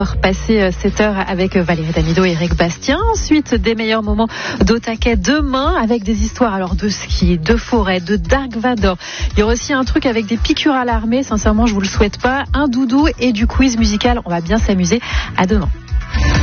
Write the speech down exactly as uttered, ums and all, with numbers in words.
Passer cette heure avec Valérie Damido et Eric Bastien. Ensuite, des meilleurs moments d'Au Taquet demain avec des histoires alors de ski, de forêt, de Dark Vador. Il y aura aussi un truc avec des piqûres à l'armée. Sincèrement, je vous le souhaite pas. Un doudou et du quiz musical. On va bien s'amuser. À demain.